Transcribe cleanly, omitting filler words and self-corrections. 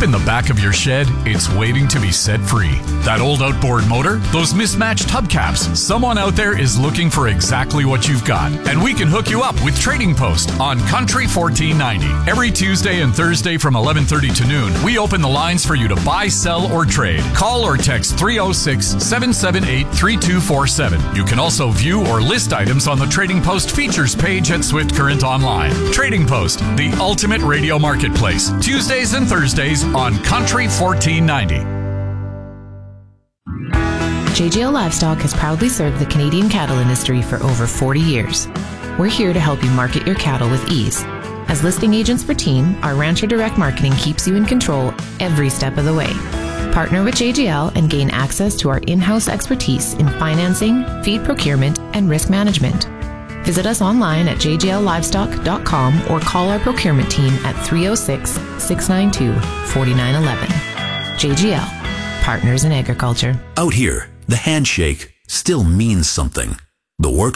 in the back of your shed, it's waiting to be set free. That old outboard motor, those mismatched hubcaps, someone out there is looking for exactly what you've got. And we can hook you up with Trading Post on Country 1490. Every Tuesday and Thursday from 11:30 to noon, we open the lines for you to buy, sell, or trade. Call or text 306-778-3247. You can also view or list items on the Trading Post features page at Swift Current Online. Trading Post, the ultimate radio marketplace. Tuesdays and Thursdays on Country 1490. JGL Livestock has proudly served the Canadian cattle industry for over 40 years. We're here to help you market your cattle with ease. As listing agents for Team, our Rancher Direct Marketing keeps you in control every step of the way. Partner with JGL and gain access to our in-house expertise in financing, feed procurement, and risk management. Visit us online at jgllivestock.com or call our procurement team at 306-692-4911. JGL, Partners in Agriculture. Out here, the handshake still means something. The work